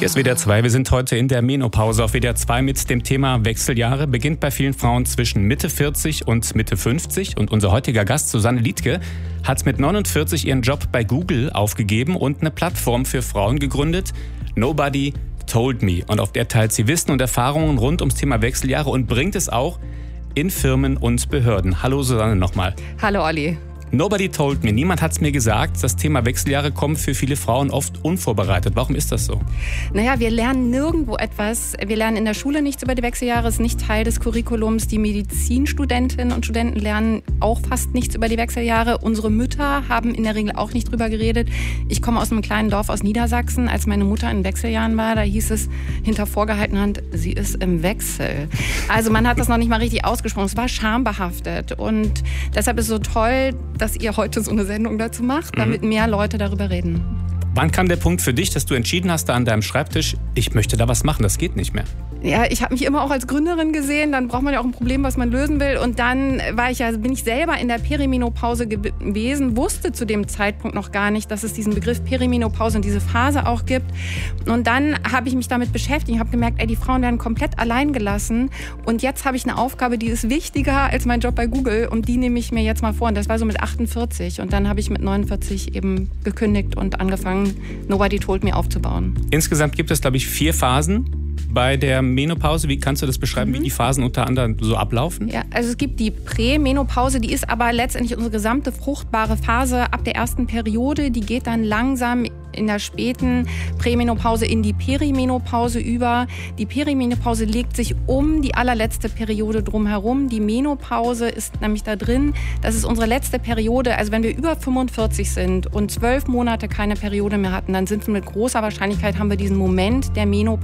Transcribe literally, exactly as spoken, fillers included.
Hier ist W D R zwei, wir sind heute in der Menopause auf W D R zwei mit dem Thema Wechseljahre. Beginnt bei vielen Frauen zwischen Mitte vierzig und Mitte fünfzig. Und unser heutiger Gast, Susanne Liedtke, hat mit neunundvierzig ihren Job bei Google aufgegeben und eine Plattform für Frauen gegründet, Nobody Told Me. Und auf der teilt sie Wissen und Erfahrungen rund ums Thema Wechseljahre und bringt es auch in Firmen und Behörden. Hallo Susanne nochmal. Hallo Olli. Nobody told me. Niemand hat es mir gesagt. Das Thema Wechseljahre kommt für viele Frauen oft unvorbereitet. Warum ist das so? Naja, wir lernen nirgendwo etwas. Wir lernen in der Schule nichts über die Wechseljahre. Es ist nicht Teil des Curriculums. Die Medizinstudentinnen und Studenten lernen auch fast nichts über die Wechseljahre. Unsere Mütter haben in der Regel auch nicht drüber geredet. Ich komme aus einem kleinen Dorf aus Niedersachsen. Als meine Mutter in Wechseljahren war, da hieß es hinter vorgehaltener Hand, sie ist im Wechsel. Also man hat das noch nicht mal richtig ausgesprochen. Es war schambehaftet. Und deshalb ist es so toll, dass ihr heute so eine Sendung dazu macht, damit mhm. mehr Leute darüber reden. Wann kam der Punkt für dich, dass du entschieden hast, da an deinem Schreibtisch, ich möchte da was machen, das geht nicht mehr? Ja, ich habe mich immer auch als Gründerin gesehen, dann braucht man ja auch ein Problem, was man lösen will. Und dann war ich ja, bin ich selber in der Perimenopause gewesen, wusste zu dem Zeitpunkt noch gar nicht, dass es diesen Begriff Perimenopause und diese Phase auch gibt. Und dann habe ich mich damit beschäftigt. Ich habe gemerkt, ey, die Frauen werden komplett allein gelassen. Und jetzt habe ich eine Aufgabe, die ist wichtiger als mein Job bei Google. Und die nehme ich mir jetzt mal vor. Und das war so mit achtundvierzig. Und dann habe ich mit neunundvierzig eben gekündigt und angefangen, Nobody Told Me aufzubauen. Insgesamt gibt es, glaube ich, vier Phasen bei der Menopause. Wie kannst du das beschreiben, mhm. wie die Phasen unter anderem so ablaufen? Ja, also es gibt die Prämenopause, die ist aber letztendlich unsere gesamte fruchtbare Phase ab der ersten Periode. Die geht dann langsam in der späten Prämenopause in die Perimenopause über. Die Perimenopause legt sich um die allerletzte Periode drumherum. Die Menopause ist nämlich da drin. Das ist unsere letzte Periode. Also wenn wir über fünfundvierzig sind und zwölf Monate keine Periode mehr hatten, dann sind wir mit großer Wahrscheinlichkeit, haben wir diesen Moment der Menopause